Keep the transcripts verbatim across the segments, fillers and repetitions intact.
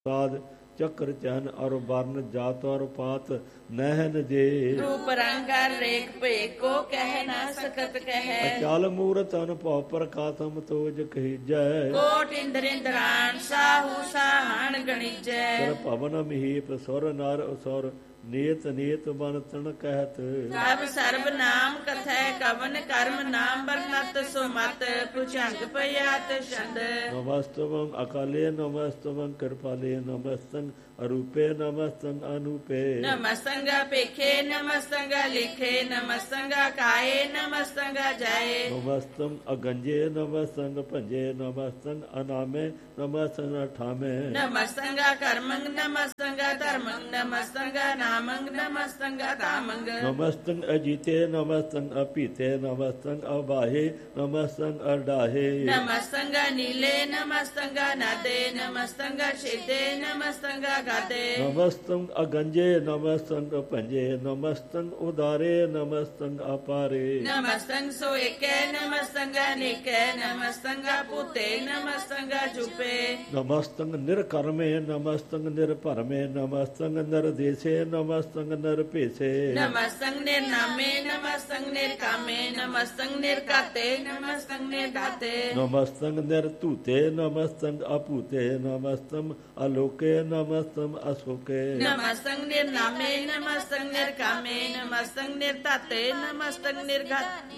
ਸਾਧ ਚੱਕਰ ਚੈਨ ਅਰ ਵਰਨ ਜਾਤ ਅਰ ਪਾਤ ਨਹਿਨ ਜੇ रूप रंग रेख पेको कह न सकत कह ਅਚਲ ਮੂਰਤ ਅਨੁਭਵ ਪ੍ਰਕਾਸ਼ਮ ਤੋਜ ਕਹੀਜੈ कोट इंद्र इंद्राण साहू साहण गणिजै ਕਰ ਭਵਨ ਮਹੀਪ ਸੁਰ ਨਰ ਅਸੁਰ ਨੀਤ ਨੀਤ ਬਨ ਤਣ ਕਹਿਤ तब सर्व नाम कथै कवन कर्म नाम बरनत सुमत पुछंग पयात छंद ਨਮਸਤਵੰ ਅਕਾਲੇ ਨਮਸਤਵੰ ਕਿਰਪਾਲੇ ਨਮਸਤੰ ਅਰੂਪੇ ਨਮਸਤੰ ਅਨੂਪੇ नमस्तंगा पेखे नमस्तंगा लिखे नमस्तंगा काये नमस्तंगा जाए ਨਮਸਤੰ ਅਗੰਜੇ ਨਮਸਤੰ ਭੰਜੇ ਨਮਸਤੰ ਅਨਾਮੇ ਨਮਸਤੰ ਅਠਾਮੇ नमस्तंगा कर्मंग नमस्तंगा धर्मंग नमस्तंगा नामंग नमस्तंगा कामंग ਨਮਸਤੰ ਅਜੀਤੇ ਨਮਸਤੰ ਅਪੀਤੇ ਨਮਸਤੰ ਅਬਾਹੇ ਨਮਸਤੰ ਅਡਾਹੇ नमस्तंगा नीले नमस्तंगा नादे नमस्तंगा शेदे नमस्तंगा गादे ਨਮਸਤੰ ਅਗੰਜੇ ਨਮਸਤੰ ਭੰਜੇ ਨਮਸਤੰ ਉਦਾਰੇ ਨਮਸਤੰ ਅਪਾਰੇ नमस्तंग सोएके नमस्तंगा निके नमस्तंगा पुते नमस्तंगा चुपे ਨਮਸਤੰ ਨਿਰਕਰਮੇ ਨਮਸਤੰ ਨਿਰਭਰਮੇ ਨਮਸਤੰ ਨਿਰਦੇਸੇ ਨਮਸਤੰ ਨਿਰਭੇਸੇ नमस्तंग निर्नामे नमस्तंग निर्कामे नमस्तंग निर्काते नमस्तंग निर्गाते ਨਮਸਤੰ ਨਿਰਧੂਤੇ ਨਮਸਤੰ ਅਭੂਤੇ ਨਮਸਤੰ ਅਲੋਕੇ ਨਮਸਤੰ ਅਸੋਕੇ नमस्तंग निर्नामे नमस्तंग निर्कामे नमस्तंग निर्ताते नमस्तंग निर्घाते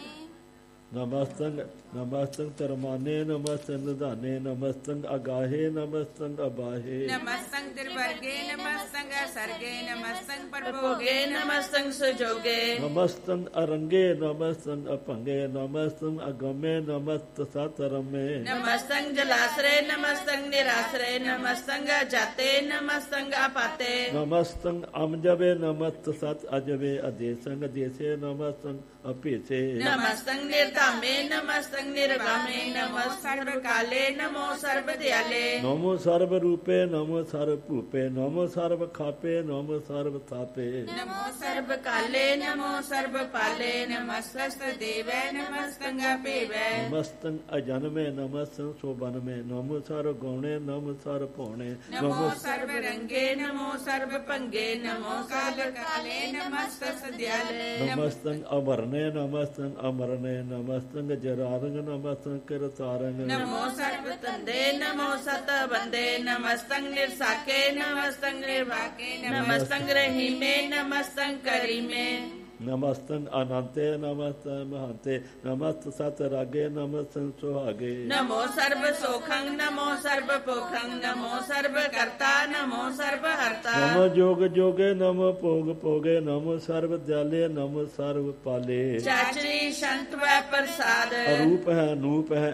ਨਮਸਤੰ ਨਮਸਤੰ ਧਰਮਾਨੇ ਨਮਸਤੰ ਨਿਧਾਨੇ ਨਮਸਤੰ ਅਗਾਹੇ ਨਮਸਤੰ ਅਬਾਹੇ नमस्तंग दिर्वर्गे नमस्तंग सर्गे नमस्तंग भोगे परभोगे नमस्तंग सुजोगे ਨਮਸਤੰ ਅਰੰਗੇ ਨਮਸਤੰ ਅਭੰਗੇ ਨਮਸਤੰ ਅਗਮੇ ਨਮਸਤ ਸਤਰਮੇ नमस्तंग जलाश्रे नमस्तंग निराश्रे नमस्तंग जाते नमस्तंग अपाते ਨਮਸਤੰ ਅਮਜਵੇ ਨਮਸਤ ਸਤ ਅਜਵੇ ਅਦੇਸੰਗ ਦੇਸੇ ਨਮਸਤੰ ਅਭੇਸੇ नमस्तंग निर्धामे नमस्तंग निर्वामे नमो सर्व काले नमो सर्व दयाले ਨਮੋ ਸਰਬ ਰੂਪੇ ਨਮੋ ਸਰਬ ਭੂਪੇ ਨਮੋ ਸਰਬ ਖਾਪੇ ਨਮੋ ਸਰਬ ਥਾਪੇ नमो सर्व काले नमो सर्व पाले नमस्तस्त देवै नमस्तंग पेवै ਨਮਸਤੰ ਅਜਨਮੇ ਨਮਸਤੰ ਸੋਬਨਮੇ ਨਮੋ ਸਰਬ ਗੌਣੇ ਨਮੋ ਸਰਬ ਭੋਣੇ नमो सर्व रंगे नमो सर्व भंगे नमो सर्व काले नमस्तस्त दयाले ਨਮਸਤੰ ਅਮਰਨੇ ਨਮਸਤੰ ਅਮਰਨੇ ਨਮਸਤੰ ਜਰਾਰੰਗ ਨਮਸਤੰ ਕਿਰਤਾਰੰਗ नमो सर्व तंदे नमो सत बंदे नमस्तंग निर्साके नमस्तंग निर्वाके नमस्तंग रहीमे नमस्तंग करीमे ਨਮਸਤੰ ਅਨੰਤੇ ਨਮਸਤੰ ਮਹੰਤੇ ਨਮਸਤ ਸਤ ਰਾਗੇ ਨਮਸਤੰ ਸੁਹਾਗੇ नमो सर्व सोखंग नमो सर्व पोखंग नमो सर्व कर्ता नमो सर्व हर्ता ਨਮੋ ਜੋਗ ਜੋਗੇ ਨਮੋ ਭੋਗ ਭੋਗੇ ਨਮੋ ਸਰਬ ਦਿਆਲੇ ਨਮੋ ਸਰਬ ਪਾਲੇ चाचरी संत व प्रसाद ਅਰੂਪ ਹੈ ਅਨੂਪ ਹੈ